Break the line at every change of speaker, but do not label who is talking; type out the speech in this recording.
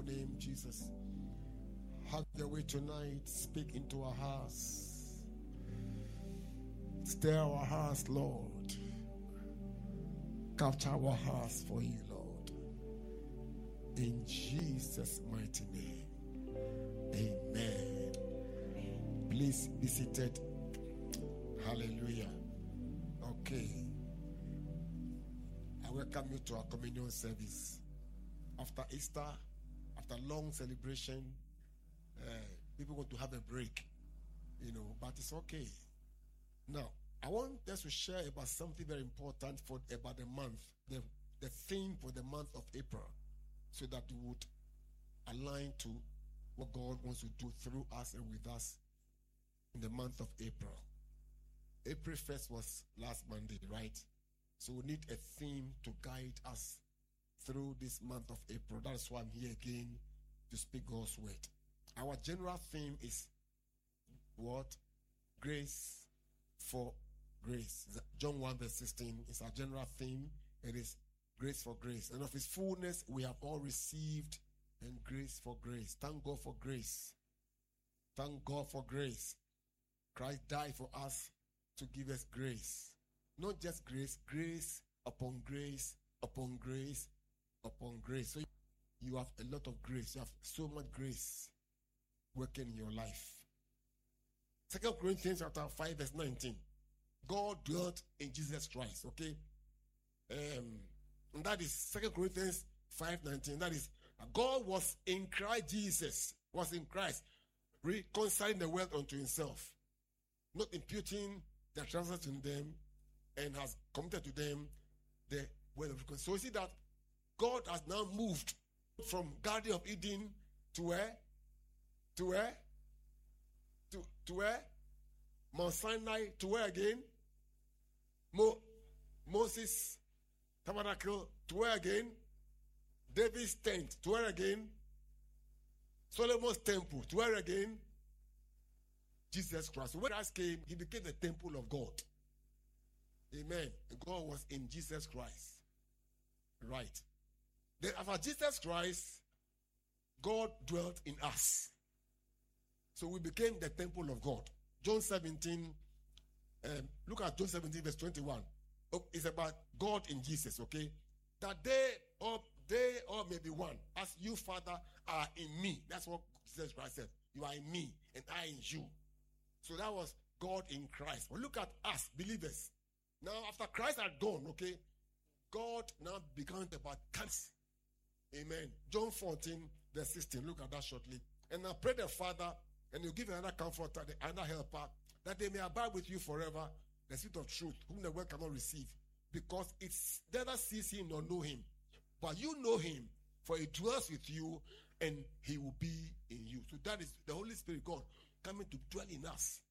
name, Jesus. Have your way tonight. Speak into our hearts. Stir our hearts, Lord. Capture our hearts for you, Lord. In Jesus' mighty name. Amen. Please be seated. Hallelujah. Okay. I welcome you to our communion service. After Easter, after long celebration, people want to have a break, but it's okay. Now, I want us to share about something very important about the month, the theme for the month of April, so that we would align to what God wants to do through us and with us in the month of April. April 1st was last Monday, right? So we need a theme to guide us through this month of April. That's why I'm here again to speak God's word. Our general theme is what? Grace for grace. John 1 verse 16 is our general theme. It is grace for grace. And of his fullness we have all received, and grace for grace. Thank God for grace. Thank God for grace. Christ died for us to give us grace. Not just grace, grace upon grace, upon grace, upon grace. So you have a lot of grace. You have so much grace working in your life. 2 Corinthians chapter 5 verse 19. God dwelt in Jesus Christ, okay? And that is 2 Corinthians 5:19. That is, God was in Christ Jesus, was in Christ, reconciling the world unto himself, not imputing their trespasses in them, and has committed to them the word of reconciliation. So you see that God has now moved from Garden of Eden to where? To where? To where? Mount Sinai. To where again? Moses' tabernacle. To where again? David's tent. To where again? Solomon's temple. To where again? Jesus Christ. So when Christ came, he became the temple of God. Amen. And God was in Jesus Christ. Right. Then after Jesus Christ, God dwelt in us. So we became the temple of God. John 17, look at John 17 verse 21. It's about God in Jesus, okay? That they all may be one. As you, Father, are in me. That's what Jesus Christ said. You are in me and I in you. So that was God in Christ. But look at us, believers. Now, after Christ had gone, okay, God now began about us. Amen. John 14, verse 16. Look at that shortly. And I pray the Father, and he'll give another comforter, another helper, that they may abide with you forever, the Spirit of truth, whom the world cannot receive, because it's neither sees him nor know him. But you know him, for he dwells with you, and he will be in you. So that is the Holy Spirit, God, coming to dwell in us.